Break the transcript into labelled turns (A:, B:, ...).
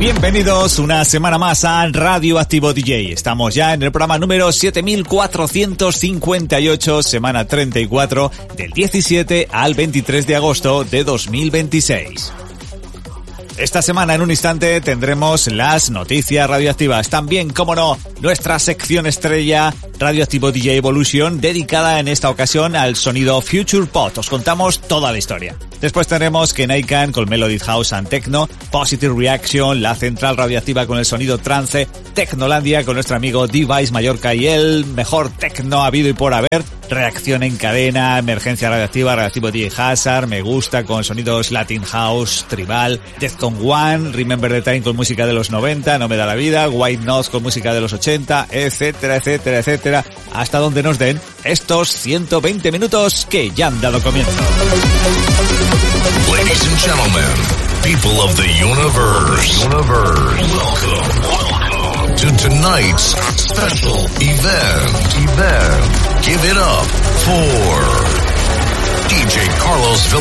A: Bienvenidos una semana más a Radio Activo DJ. Estamos ya en el programa número 7458, semana 34, del 17 al 23 de agosto de 2026. Esta semana, en un instante, tendremos las noticias radioactivas. También, como no, nuestra sección estrella, Radioactivo DJ Evolution, dedicada en esta ocasión al sonido Future Pop. Os contamos toda la historia. Después tendremos Kenaikan con Melodic House and Techno, Positive Reaction, la central radioactiva con el sonido trance, Tecnolandia con nuestro amigo Device Mallorca y el mejor techno habido y por haber, Reacción en cadena, Emergencia radioactiva, Radioactivo DJ Hazard, Me Gusta con sonidos Latin House, Tribal, Defcon One, Remember the Time con música de los 90, No me da la vida, White Noise con música de los 80, etcétera, etcétera, etcétera, hasta donde nos den estos 120 minutos que ya han dado comienzo.
B: Ladies and gentlemen, people of the universe, welcome to tonight's special event. Give it up for DJ Carlos